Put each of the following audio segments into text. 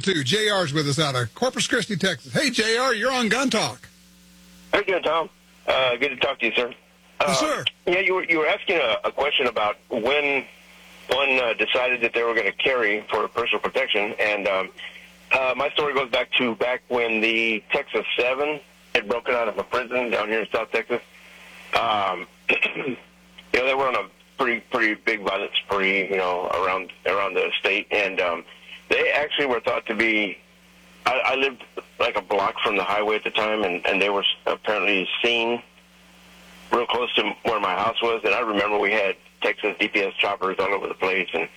2. JR's with us out of Corpus Christi, Texas. Hey, JR, you're on Gun Talk. How you doing, Tom? Good to talk to you, sir. Yes, sir. Yeah, you were asking a question about when one decided that they were going to carry for personal protection, and my story goes back when the Texas 7 had broken out of a prison down here in South Texas. They were on a pretty big violent spree, around the state, and they actually were thought to be. I lived like a block from the highway at the time, and they were apparently seen real close to where my house was. And I remember we had Texas DPS choppers all over the place, and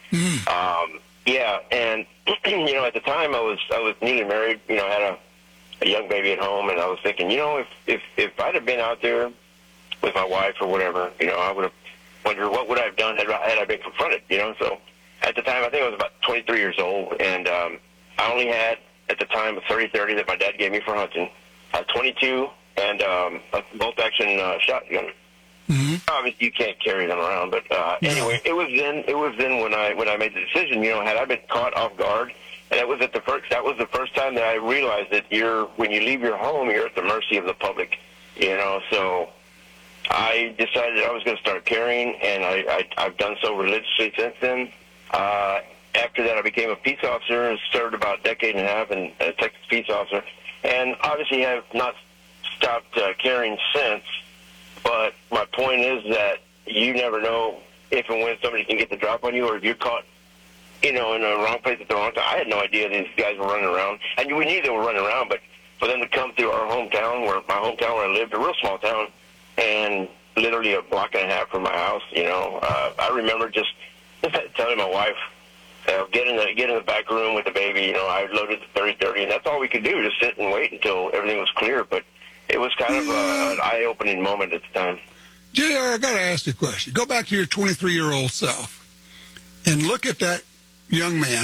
and at the time I was newly married. I had a young baby at home, and I was thinking, if I'd have been out there with my wife or whatever, I would have wondered what would I have done had I been confronted. So at the time, I think I was about 23 years old, and I only had at the time a 30-30 that my dad gave me for hunting, a 22, and a bolt-action shotgun. Mm-hmm. Obviously, you can't carry them around, but anyway, it was then when I made the decision. Had I been caught off guard, and that was the first time that I realized that when you leave your home, you're at the mercy of the public. So I decided I was going to start carrying, and I've done so religiously since then. After that, I became a peace officer and served about a decade and a half as a Texas peace officer, and obviously have not stopped carrying since. But my point is that you never know if and when somebody can get the drop on you, or if you're caught, in the wrong place at the wrong time. I had no idea these guys were running around, and we knew they were running around, but for them to come through my hometown where I lived, a real small town, and literally a block and a half from my house, I remember just telling my wife, get in the back room with the baby. I loaded the 30-30, and that's all we could do, just sit and wait until everything was clear. But it was kind of an eye-opening moment at the time. JR, I got to ask you a question. Go back to your 23-year-old self and look at that young man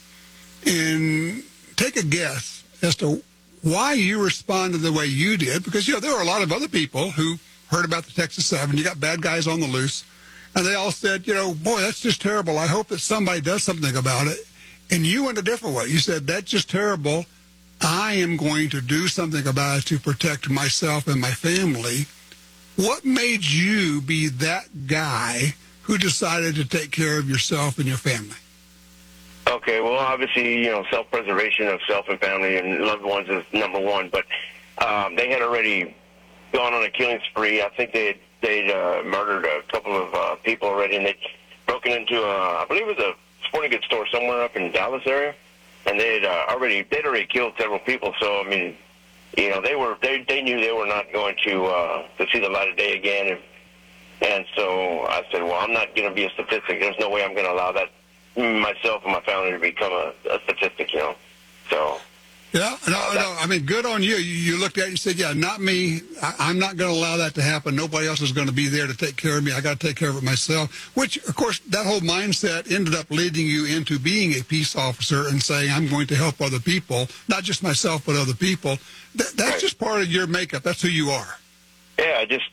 and take a guess as to why you responded the way you did. Because, there were a lot of other people who heard about the Texas 7. You got bad guys on the loose. And they all said, boy, that's just terrible. I hope that somebody does something about it. And you went a different way. You said, that's just terrible. I am going to do something about it to protect myself and my family. What made you be that guy who decided to take care of yourself and your family? Okay, well, obviously, self-preservation of self and family and loved ones is number one. But they had already gone on a killing spree. I think they'd murdered a couple of people already, and they'd broken into I believe it was a sporting goods store somewhere up in the Dallas area, and they'd already killed several people. So I mean, they knew they were not going to see the light of day again, and so I said, well, I'm not going to be a statistic. There's no way I'm going to allow that myself and my family to become a statistic. So. Yeah, no. I mean, good on you. You looked at it and said, yeah, not me. I'm not going to allow that to happen. Nobody else is going to be there to take care of me. I got to take care of it myself, which, of course, that whole mindset ended up leading you into being a peace officer and saying, I'm going to help other people, not just myself, but other people. That's just part of your makeup. That's who you are. Yeah, just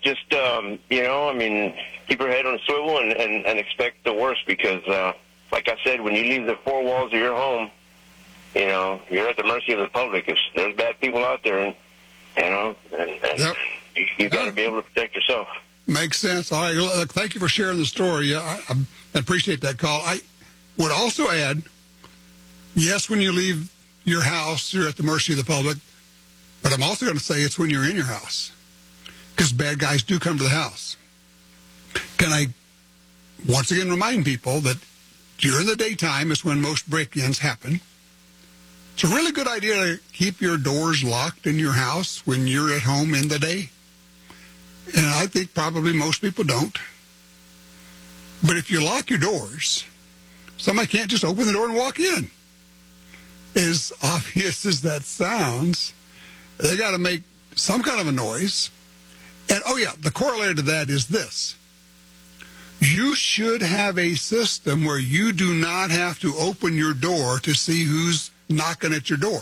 keep your head on a swivel and expect the worst because, like I said, when you leave the four walls of your home, you're at the mercy of the public. There's bad people out there, and yep. you got to be able to protect yourself. Makes sense. All right, look, thank you for sharing the story. I appreciate that call. I would also add, yes, when you leave your house, you're at the mercy of the public, but I'm also going to say it's when you're in your house, because bad guys do come to the house. Can I once again remind people that during the daytime is when most break-ins happen. It's a really good idea to keep your doors locked in your house when you're at home in the day. And I think probably most people don't. But if you lock your doors, somebody can't just open the door and walk in. As obvious as that sounds, they got to make some kind of a noise. And, the corollary to that is this. You should have a system where you do not have to open your door to see who's knocking at your door.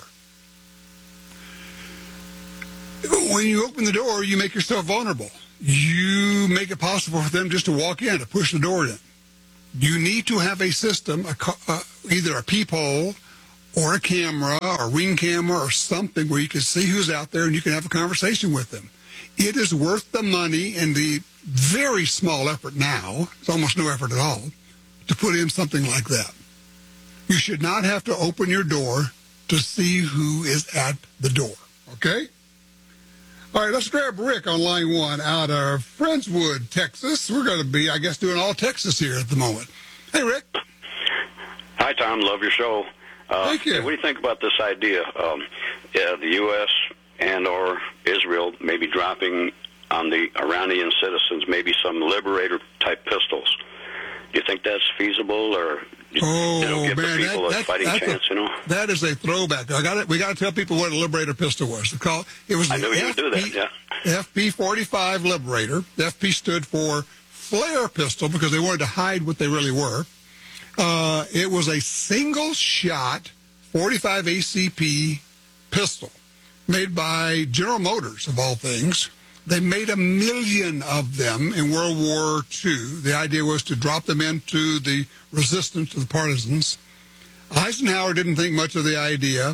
When you open the door, you make yourself vulnerable. You make it possible for them just to walk in, to push the door in. You need to have a system, either a peephole or a camera or Ring camera or something where you can see who's out there and you can have a conversation with them. It is worth the money and the very small effort now, it's almost no effort at all, to put in something like that. You should not have to open your door to see who is at the door, okay? All right, let's grab Rick on line 1 out of Friendswood, Texas. We're going to be, I guess, doing all Texas here at the moment. Hey, Rick. Hi, Tom. Love your show. Thank you. Hey, what do you think about this idea? The U.S. and or Israel maybe dropping on the Iranian citizens maybe some Liberator-type pistols. Do you think that's feasible, or give man, the people a fighting chance? That is a throwback. We got to tell people what a Liberator pistol was. It was I knew you would do that. Yeah. FP45 Liberator. The FP stood for flare pistol because they wanted to hide what they really were. It was a single-shot 45 ACP pistol made by General Motors, of all things. They made 1 million of them in World War II. The idea was to drop them into the resistance to the partisans. Eisenhower didn't think much of the idea.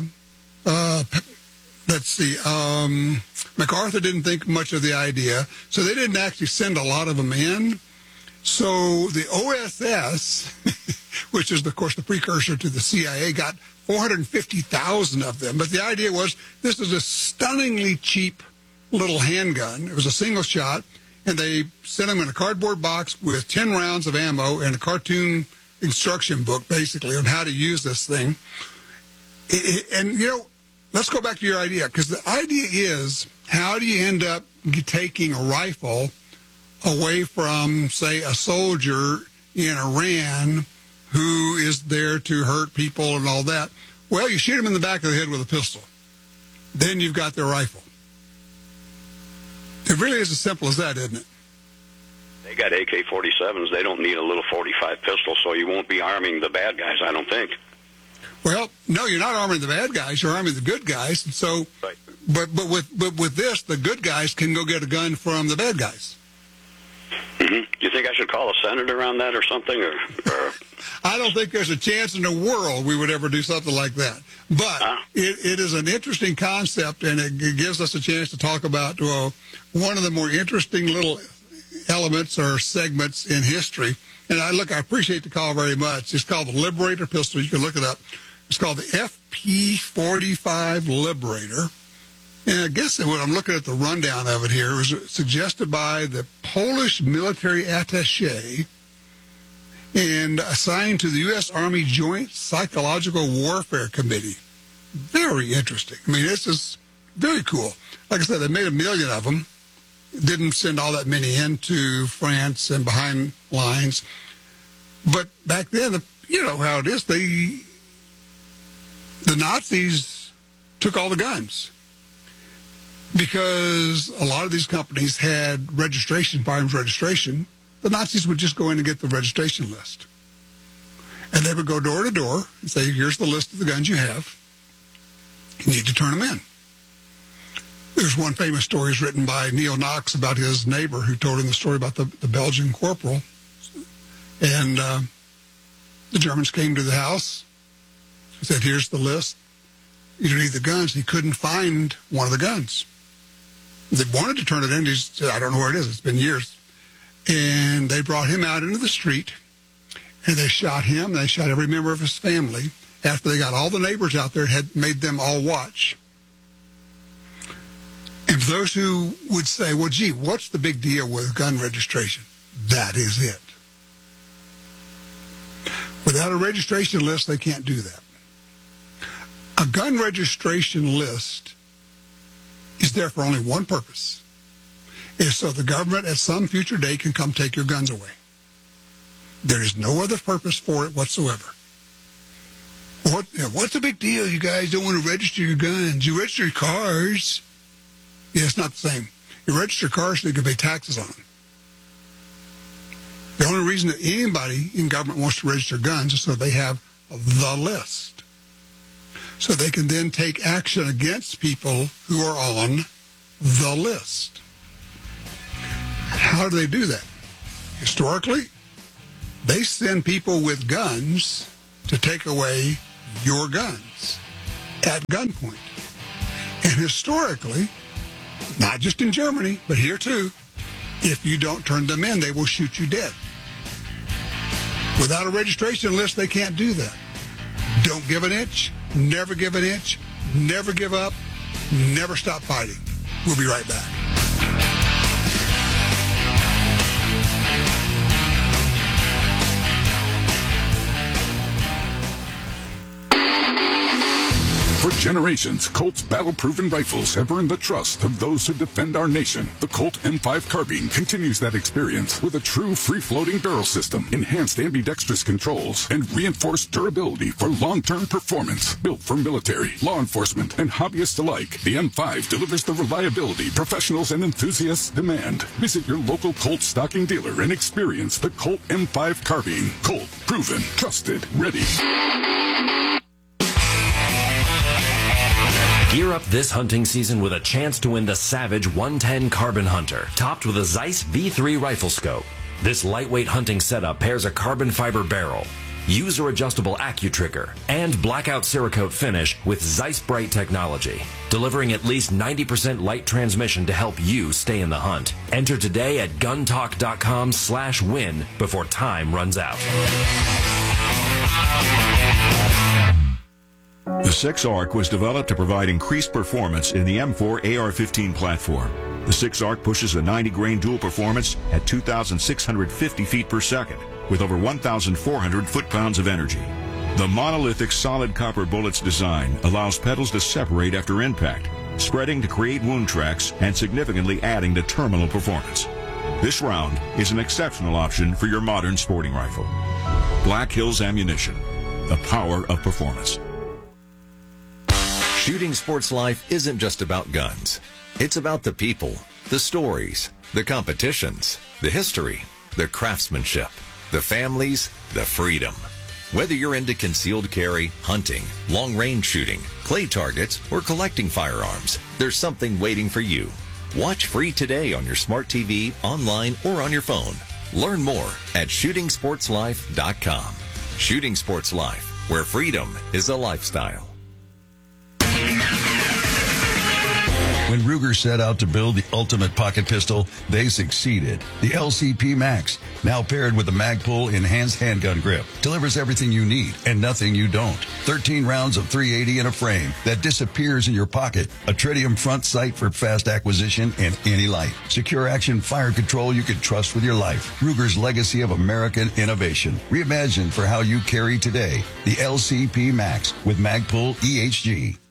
MacArthur didn't think much of the idea. So they didn't actually send a lot of them in. So the OSS, which is, of course, the precursor to the CIA, got 450,000 of them. But the idea was this is a stunningly cheap little handgun. It was a single shot, and they sent them in a cardboard box with 10 rounds of ammo and a cartoon instruction book, basically, on how to use this thing. Let's go back to your idea, because the idea is, how do you end up taking a rifle away from, say, a soldier in Iran who is there to hurt people and all that? Well, you shoot him in the back of the head with a pistol. Then you've got their rifle. It really is as simple as that, isn't it? They got AK-47s. They don't need a little 45 pistol, so you won't be arming the bad guys, I don't think. Well, no, you're not arming the bad guys. You're arming the good guys. And so, right. But with this, the good guys can go get a gun from the bad guys. Mm-hmm. Do you think I should call a senator on that or something? Or I don't think there's a chance in the world we would ever do something like that. But it is an interesting concept, and it gives us a chance to talk about one of the more interesting little elements or segments in history. And I appreciate the call very much. It's called the Liberator pistol. You can look it up. It's called the FP45 Liberator. And I guess when I'm looking at the rundown of it here, it was suggested by the Polish military attaché and assigned to the U.S. Army Joint Psychological Warfare Committee. Very interesting. I mean, this is very cool. Like I said, they made 1 million of them. Didn't send all that many into France and behind lines. But back then, you know how it is. The Nazis took all the guns because a lot of these companies had firearms registration. The Nazis would just go in and get the registration list. And they would go door to door and say, here's the list of the guns you have. You need to turn them in. There's one famous story written by Neil Knox about his neighbor who told him the story about the Belgian corporal. And the Germans came to the house. He said, here's the list. You need the guns. He couldn't find one of the guns. They wanted to turn it in. He said, I don't know where it is. It's been years. And they brought him out into the street, and they shot him. They shot every member of his family. After they got all the neighbors out there, had made them all watch. And for those who would say, well, gee, what's the big deal with gun registration? That is it. Without a registration list, they can't do that. A gun registration list is there for only one purpose. Is so the government at some future date can come take your guns away. There is no other purpose for it whatsoever. What's the big deal? You guys don't want to register your guns. You register your cars. Yeah, it's not the same. You register cars so you can pay taxes on them. The only reason that anybody in government wants to register guns is so they have the list. So they can then take action against people who are on the list. How do they do that? Historically, they send people with guns to take away your guns at gunpoint. And historically, not just in Germany, but here too, if you don't turn them in, they will shoot you dead. Without a registration list, they can't do that. Don't give an inch, never give an inch, never give up, never stop fighting. We'll be right back. For generations, Colt's battle-proven rifles have earned the trust of those who defend our nation. The Colt M5 carbine continues that experience with a true free-floating barrel system, enhanced ambidextrous controls, and reinforced durability for long-term performance. Built for military, law enforcement, and hobbyists alike, the M5 delivers the reliability professionals and enthusiasts demand. Visit your local Colt stocking dealer and experience the Colt M5 carbine. Colt, proven, trusted, ready. Gear up this hunting season with a chance to win the Savage 110 Carbon Hunter, topped with a Zeiss V3 rifle scope. This lightweight hunting setup pairs a carbon fiber barrel, user-adjustable AccuTrigger, and blackout Cerakote finish with Zeiss Bright technology, delivering at least 90% light transmission to help you stay in the hunt. Enter today at guntalk.com/win before time runs out. The 6-ARC was developed to provide increased performance in the M4 AR-15 platform. The 6-ARC pushes a 90-grain dual performance at 2,650 feet per second, with over 1,400 foot-pounds of energy. The monolithic solid copper bullet's design allows petals to separate after impact, spreading to create wound tracks and significantly adding to terminal performance. This round is an exceptional option for your modern sporting rifle. Black Hills Ammunition, the power of performance. Shooting Sports Life isn't just about guns. It's about the people, the stories, the competitions, the history, the craftsmanship, the families, the freedom. Whether you're into concealed carry, hunting, long-range shooting, clay targets, or collecting firearms, there's something waiting for you. Watch free today on your smart TV, online, or on your phone. Learn more at shootingsportslife.com. Shooting Sports Life, where freedom is a lifestyle. When Ruger set out to build the ultimate pocket pistol, they succeeded. The LCP Max, now paired with the Magpul enhanced handgun grip, delivers everything you need and nothing you don't. 13 rounds of .380 in a frame that disappears in your pocket. A tritium front sight for fast acquisition in any light. Secure action fire control you can trust with your life. Ruger's legacy of American innovation. Reimagined for how you carry today. The LCP Max with Magpul EHG.